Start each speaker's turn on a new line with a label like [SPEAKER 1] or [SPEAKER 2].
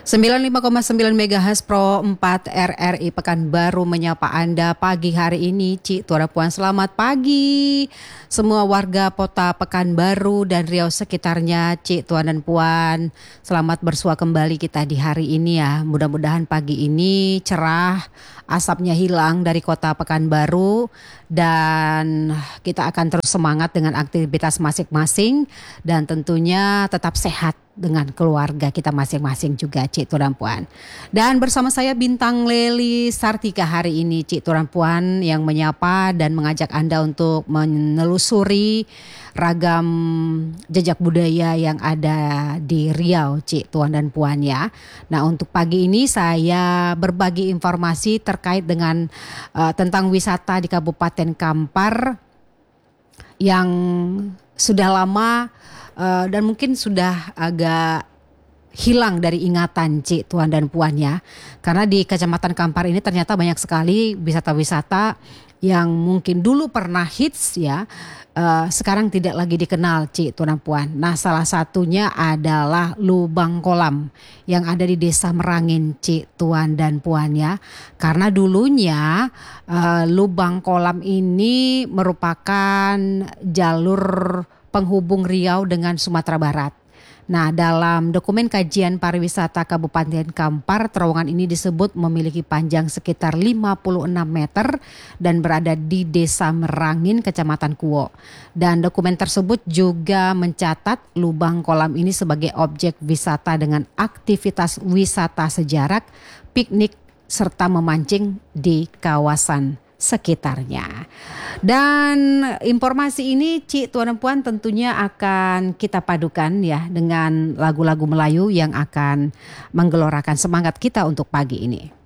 [SPEAKER 1] 95,9 MHz Pro 4 RRI Pekanbaru menyapa Anda pagi hari ini. Cik Tuan dan Puan, selamat pagi semua warga kota Pekanbaru dan Riau sekitarnya. Cik Tuan dan Puan, selamat bersua kembali kita di hari ini ya. Mudah-mudahan pagi ini cerah, asapnya hilang dari kota Pekanbaru dan kita akan terus semangat dengan aktivitas masing-masing dan tentunya tetap sehat dengan keluarga kita masing-masing juga, Cik Tuan dan Puan. Dan bersama saya Bintang Leli Sartika hari ini, Cik Tuan dan Puan, yang menyapa dan mengajak Anda untuk menelusuri ragam jejak budaya yang ada di Riau, Cik Tuan dan Puan ya. Nah, untuk pagi ini saya berbagi informasi terkait dengan tentang wisata di Kabupaten Kampar yang sudah lama dan mungkin sudah agak hilang dari ingatan Cik Tuan dan Puan ya. Karena di Kecamatan Kampar ini ternyata banyak sekali wisata-wisata yang mungkin dulu pernah hits ya, sekarang tidak lagi dikenal Cik Tuan dan Puan. Nah, salah satunya adalah Lubang Kolam yang ada di Desa Merangin, Cik Tuan dan Puan ya. Karena dulunya Lubang Kolam ini merupakan jalur penghubung Riau dengan Sumatera Barat. Nah, dalam dokumen kajian pariwisata Kabupaten Kampar, terowongan ini disebut memiliki panjang sekitar 56 meter dan berada di Desa Merangin, Kecamatan Kuwo. Dan dokumen tersebut juga mencatat Lubang Kolam ini sebagai objek wisata dengan aktivitas wisata sejarah, piknik, serta memancing di kawasan sekitarnya. Dan informasi ini Cik Tuan dan Puan tentunya akan kita padukan ya dengan lagu-lagu Melayu yang akan menggelorakan semangat kita untuk pagi ini.